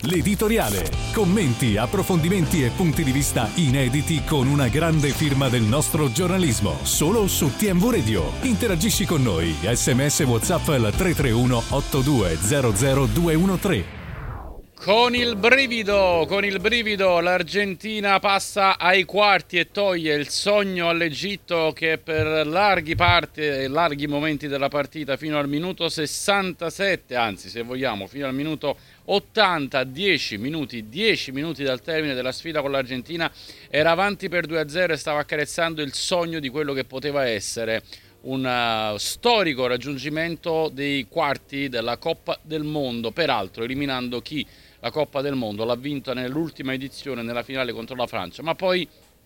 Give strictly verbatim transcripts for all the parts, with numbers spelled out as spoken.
l'editoriale. Commenti, approfondimenti e punti di vista inediti con una grande firma del nostro giornalismo. Solo su T M V Radio. Interagisci con noi. Sms WhatsApp al tre tre uno otto due zero zero due uno tre. Con il brivido, con il brivido l'Argentina passa ai quarti e toglie il sogno all'Egitto che per larghi parti e larghi momenti della partita fino al minuto sessantasette, anzi se vogliamo fino al minuto ottanta, dieci minuti, dieci minuti dal termine della sfida con l'Argentina era avanti per due a zero e stava accarezzando il sogno di quello che poteva essere un uh, storico raggiungimento dei quarti della Coppa del Mondo, peraltro eliminando chi la Coppa del Mondo l'ha vinta nell'ultima edizione, nella finale contro la Francia, ma poi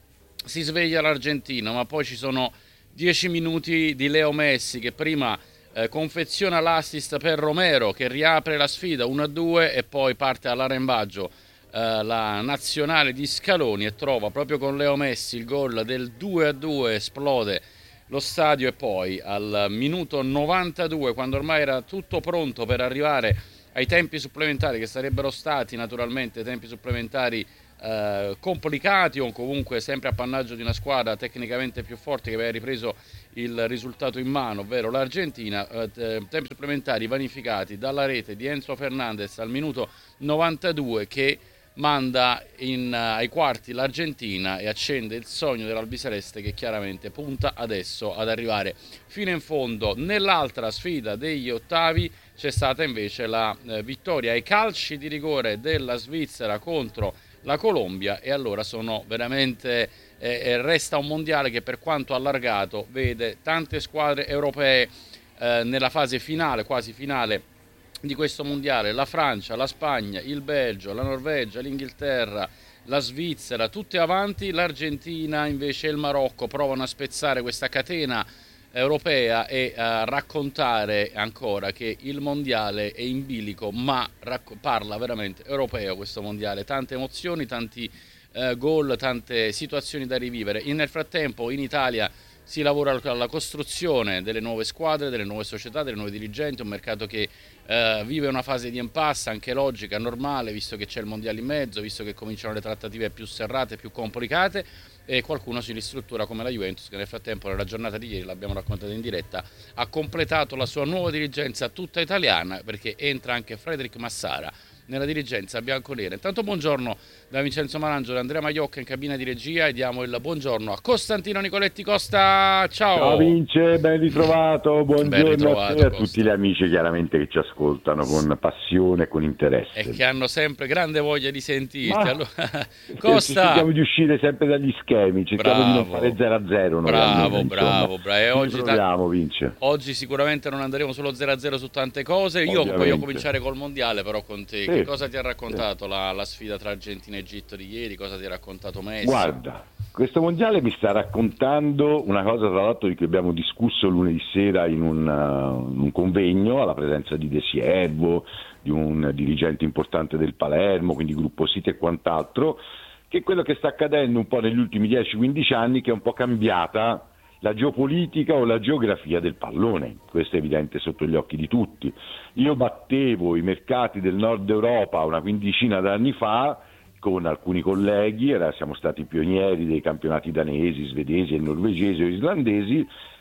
si sveglia l'Argentina, ma poi ci sono dieci minuti di Leo Messi che prima eh, confeziona l'assist per Romero che riapre la sfida uno a due e poi parte all'arrembaggio eh, la nazionale di Scaloni e trova proprio con Leo Messi il gol del due a due, esplode lo stadio e poi al minuto novantadue, quando ormai era tutto pronto per arrivare ai tempi supplementari, che sarebbero stati naturalmente tempi supplementari eh, complicati o comunque sempre appannaggio di una squadra tecnicamente più forte che aveva ripreso il risultato in mano, ovvero l'Argentina, eh, tempi supplementari vanificati dalla rete di Enzo Fernandez al minuto novantadue che manda in, uh, ai quarti l'Argentina e accende il sogno dell'albiceleste che chiaramente punta adesso ad arrivare fino in fondo. Nell'altra sfida degli ottavi c'è stata invece la eh, vittoria ai calci di rigore della Svizzera contro la Colombia e allora sono veramente eh, resta un mondiale che per quanto allargato vede tante squadre europee eh, nella fase finale, quasi finale di questo mondiale, la Francia, la Spagna, il Belgio, la Norvegia, l'Inghilterra, la Svizzera, tutte avanti, l'Argentina invece e il Marocco provano a spezzare questa catena europea e a raccontare ancora che il mondiale è in bilico, ma racco- parla veramente europeo questo mondiale, tante emozioni, tanti eh, gol, tante situazioni da rivivere. E nel frattempo in Italia si lavora alla costruzione delle nuove squadre, delle nuove società, delle nuove dirigenti, un mercato che eh, vive una fase di impasse anche logica, normale, visto che c'è il mondiale in mezzo, visto che cominciano le trattative più serrate, più complicate e qualcuno si ristruttura come la Juventus che nel frattempo nella giornata di ieri, l'abbiamo raccontato in diretta, ha completato la sua nuova dirigenza tutta italiana perché entra anche Frederic Massara nella dirigenza bianconera. Intanto buongiorno da Vincenzo Marangio e Andrea Maiocca in cabina di regia e diamo il buongiorno a Costantino Nicoletti. Costa, ciao! Ciao Vince, ben ritrovato, buongiorno ben ritrovato, a te e a Costa. tutti gli amici chiaramente che ci ascoltano con passione e con interesse. E che hanno sempre grande voglia di sentirti. Ma... Allora, Costa! Cerchiamo di uscire sempre dagli schemi, cerchiamo bravo, di non fare zero a zero. Bravo, almeno, bravo, bravo. E oggi, proviamo, Vince. Oggi sicuramente non andremo solo zero a zero su tante cose. Io Ovviamente. voglio cominciare col mondiale però con te. Sì. Che cosa ti ha raccontato sì. la, la sfida tra Argentina e Egitto di ieri? Cosa ti ha raccontato Messi? Guarda, questo mondiale mi sta raccontando una cosa tra l'altro di cui abbiamo discusso lunedì sera in un, uh, un convegno alla presenza di De Siervo, di un dirigente importante del Palermo, quindi Gruppo Site e quant'altro, che è quello che sta accadendo un po' negli ultimi dieci quindici anni, che è un po' cambiata la geopolitica o la geografia del pallone. Questo è evidente sotto gli occhi di tutti. Io battevo i mercati del nord Europa una quindicina d'anni fa con alcuni colleghi, era, siamo stati pionieri dei campionati danesi, svedesi e norvegesi o islandesi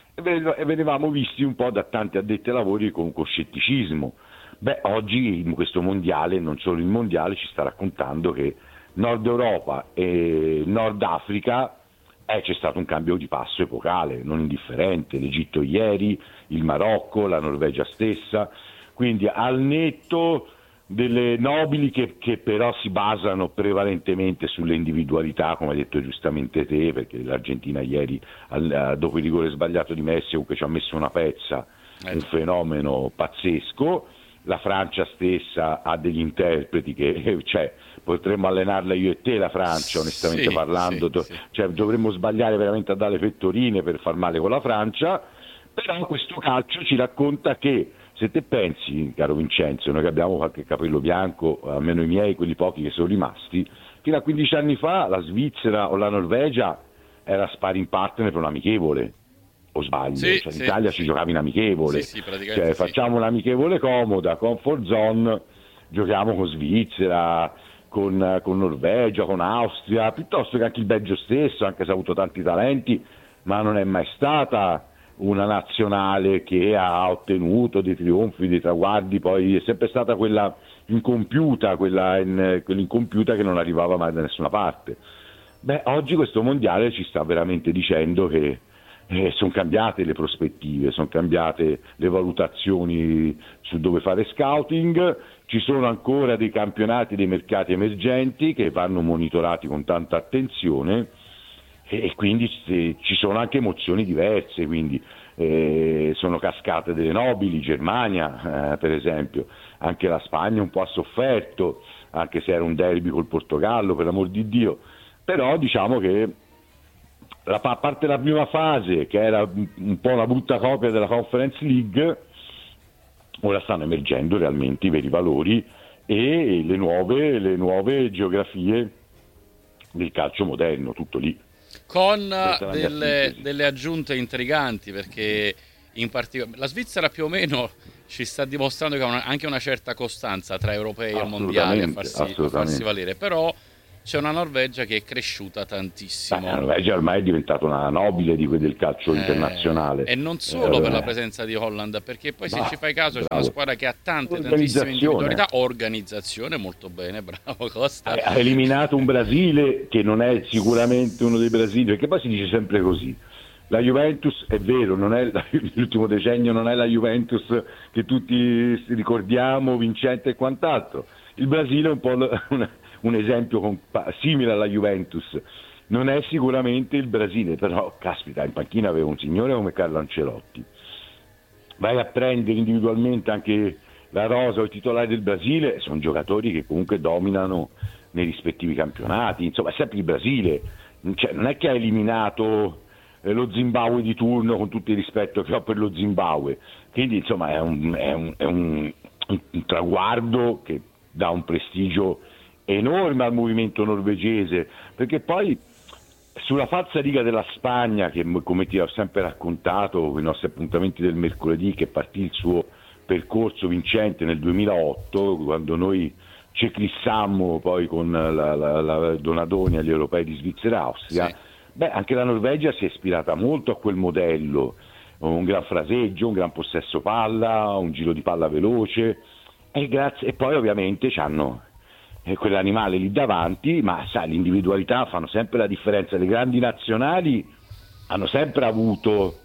e venivamo visti un po' da tanti addetti ai lavori con, con scetticismo. Beh, oggi in questo mondiale, non solo il mondiale, ci sta raccontando che Nord Europa e Nord Africa eh, c'è stato un cambio di passo epocale, non indifferente, l'Egitto ieri, il Marocco, la Norvegia stessa, quindi al netto delle nobili che, che però si basano prevalentemente sulle individualità, come hai detto giustamente te, perché l'Argentina ieri al, dopo il rigore sbagliato di Messi comunque ci ha messo una pezza, un fenomeno pazzesco. La Francia stessa ha degli interpreti che cioè, potremmo allenarla io e te la Francia, onestamente sì, parlando, sì, sì. Cioè, dovremmo sbagliare veramente a dare pettorine per far male con la Francia, però questo calcio ci racconta che se te pensi, caro Vincenzo, noi che abbiamo qualche capello bianco, almeno i miei, quelli pochi che sono rimasti, fino a quindici anni fa la Svizzera o la Norvegia era sparring partner per un amichevole, o sbaglio, sì, cioè, sì, in Italia sì. ci giocavi in amichevole, sì, sì, praticamente cioè, sì. facciamo un'amichevole comoda, comfort zone, giochiamo con Svizzera, con, con Norvegia, con Austria, piuttosto che anche il Belgio stesso, anche se ha avuto tanti talenti, ma non è mai stata una nazionale che ha ottenuto dei trionfi, dei traguardi, poi è sempre stata quella incompiuta, quella, in, quella incompiuta che non arrivava mai da nessuna parte. Beh, oggi questo mondiale ci sta veramente dicendo che eh, sono cambiate le prospettive, sono cambiate le valutazioni su dove fare scouting, ci sono ancora dei campionati, dei mercati emergenti che vanno monitorati con tanta attenzione, e quindi ci sono anche emozioni diverse, quindi eh, sono cascate delle nobili, Germania eh, per esempio, anche la Spagna un po' ha sofferto, anche se era un derby col Portogallo, per amor di Dio, però diciamo che la, a parte la prima fase, che era un po' una brutta copia della Conference League, ora stanno emergendo realmente i veri valori e le nuove, le nuove geografie del calcio moderno, tutto lì. Con delle, delle aggiunte intriganti, perché in particolare la Svizzera più o meno ci sta dimostrando che ha una, anche una certa costanza tra europei e mondiali a farsi, a farsi valere, però c'è una Norvegia che è cresciuta tantissimo. Beh, la Norvegia ormai è diventata una nobile di quel del calcio eh, internazionale. E non solo eh, per la presenza di Holland, perché poi se bah, ci fai caso c'è una squadra che ha tante, tantissime individualità, organizzazione molto bene, bravo Costa. Ha eliminato un Brasile che non è sicuramente uno dei Brasili, perché poi si dice sempre così. La Juventus è vero, non è l'ultimo decennio non è la Juventus che tutti ricordiamo, vincente e quant'altro. Il Brasile è un po' una, un esempio con, simile alla Juventus, non è sicuramente il Brasile, però caspita, in panchina aveva un signore come Carlo Ancelotti. Vai a prendere individualmente anche la rosa o i titolari del Brasile, sono giocatori che comunque dominano nei rispettivi campionati, insomma è sempre il Brasile, cioè, non è che ha eliminato lo Zimbabwe di turno, con tutto il rispetto che ho per lo Zimbabwe, quindi insomma è un, è un, è un, un traguardo che dà un prestigio enorme al movimento norvegese, perché poi sulla falsa riga della Spagna, che come ti ho sempre raccontato con i nostri appuntamenti del mercoledì, che partì il suo percorso vincente nel duemilaotto, quando noi ci eclissammo poi con la, la, la Donadoni agli europei di Svizzera e Austria, sì. Beh, anche la Norvegia si è ispirata molto a quel modello, un gran fraseggio, un gran possesso palla, un giro di palla veloce, e, grazie, e poi ovviamente c'hanno eh, quell'animale lì davanti, ma sai, l'individualità fanno sempre la differenza. Le grandi nazionali hanno sempre avuto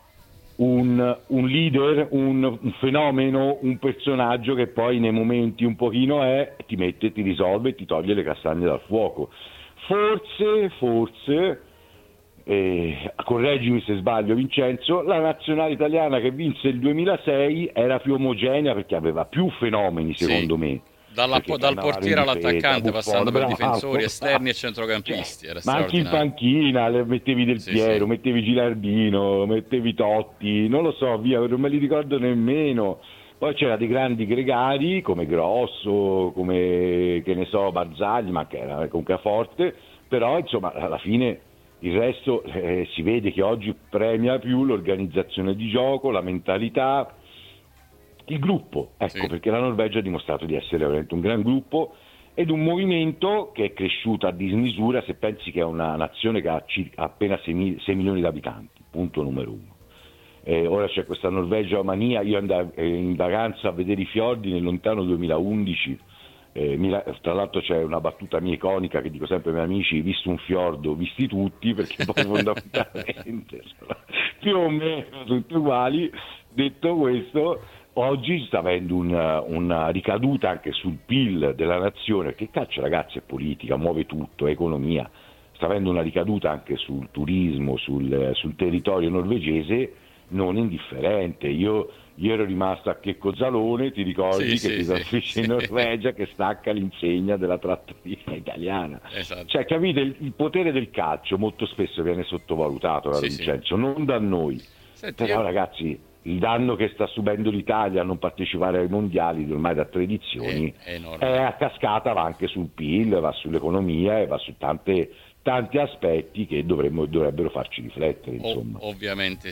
un, un leader, un, un fenomeno, un personaggio che poi nei momenti un pochino è, ti mette, ti risolve e ti toglie le castagne dal fuoco. Forse, forse... Eh, correggimi se sbaglio Vincenzo, la nazionale italiana che vinse il duemilasei era più omogenea perché aveva più fenomeni, secondo sì. me. Dalla, dal portiere all'attaccante, passando per difensori esterni e centrocampisti, era ma anche in panchina mettevi Del sì, Piero, sì. mettevi Gilardino, mettevi Totti, non lo so, via, non me li ricordo nemmeno. Poi c'era dei grandi gregari come Grosso, come che ne so, Barzagli, ma che era comunque forte, però insomma alla fine il resto eh, si vede che oggi premia più l'organizzazione di gioco, la mentalità, il gruppo, ecco sì. Perché la Norvegia ha dimostrato di essere veramente un gran gruppo ed un movimento che è cresciuto a dismisura, se pensi che è una nazione che ha circa, appena sei milioni di abitanti, punto numero uno. Eh, ora c'è questa Norvegia mania, io andavo in vacanza a vedere i fiordi nel lontano duemilaundici. Eh, tra l'altro c'è una battuta mia iconica che dico sempre ai miei amici: visto un fiordo, visti tutti, perché poi fondamentalmente sono più o meno tutti uguali. Detto questo, oggi sta avendo una, una ricaduta anche sul P I L della nazione, perché il calcio, ragazzi, è politica, muove tutto, è economia, sta avendo una ricaduta anche sul turismo, sul, sul territorio norvegese non indifferente. Io Io ero rimasto a Checco Zalone, ti ricordi, sì, che sì, ti trasferisce sì, in Norvegia, che stacca l'insegna della trattoria italiana. Esatto. Cioè, capite, il, il potere del calcio molto spesso viene sottovalutato, sì, Vincenzo, sì. non da noi. Senti, però io... ragazzi, il danno che sta subendo l'Italia a non partecipare ai mondiali ormai da tre edizioni è, è, è a cascata, va anche sul P I L, va sull'economia e va su tante, tanti aspetti che dovremmo, dovrebbero farci riflettere, insomma. O, ovviamente sì.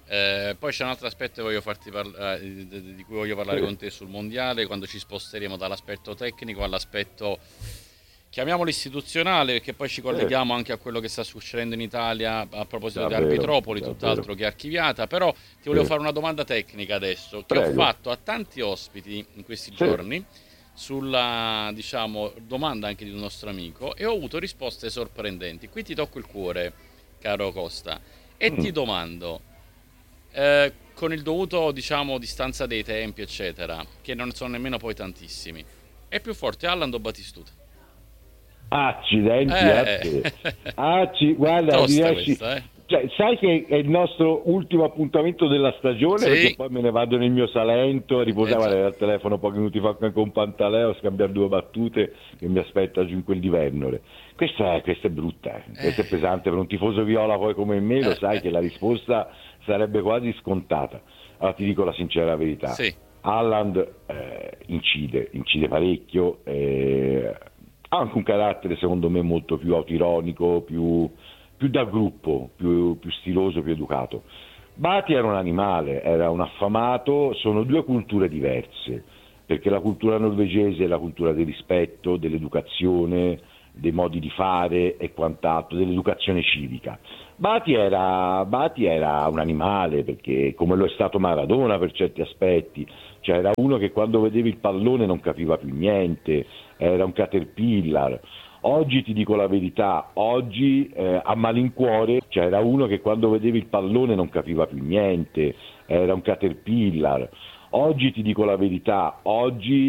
Eh, poi c'è un altro aspetto che voglio farti parla- eh, di di cui voglio parlare Sì, con te sul mondiale, quando ci sposteremo dall'aspetto tecnico all'aspetto, chiamiamolo istituzionale, perché poi ci sì, colleghiamo anche a quello che sta succedendo in Italia a proposito di davvero, Arbitropoli, davvero. tutt'altro che archiviata. Però ti volevo Sì, fare una domanda tecnica adesso, che ho prego. fatto a tanti ospiti in questi Sì. giorni, sulla, diciamo, domanda anche di un nostro amico, e ho avuto risposte sorprendenti. Qui ti tocco il cuore, caro Costa, e ti Mm. domando, eh, con il dovuto, diciamo, distanza dei tempi, eccetera, che non sono nemmeno poi tantissimi, è più forte Haaland o Batistuta? Accidenti a Eh, te. Acci- guarda, tosta riesci... questa, eh? cioè, sai che è il nostro ultimo appuntamento della stagione perché Sì, poi me ne vado nel mio Salento a eh già. riposare al telefono pochi minuti fa con Pantaleo a scambiare due battute che mi aspetta giù in quel di Vernore. Questa è, questa è brutta, eh. Questa è pesante per un tifoso viola poi come me, lo Eh, sai eh, che la risposta sarebbe quasi scontata. Allora ti dico la sincera verità. sì, Haaland eh, incide, incide parecchio, eh, ha anche un carattere secondo me molto più autironico, più, più da gruppo, più, più stiloso, più educato. Bati era un animale, era un affamato, sono due culture diverse, perché la cultura norvegese è la cultura del rispetto, dell'educazione, dei modi di fare e quant'altro, dell'educazione civica. Bati era, Bati era un animale, perché come lo è stato Maradona per certi aspetti, cioè era uno che quando vedeva il pallone non capiva più niente, era un caterpillar. Oggi ti dico la verità, oggi eh, a malincuore, cioè era uno che quando vedeva il pallone non capiva più niente, era un caterpillar. Oggi ti dico la verità, oggi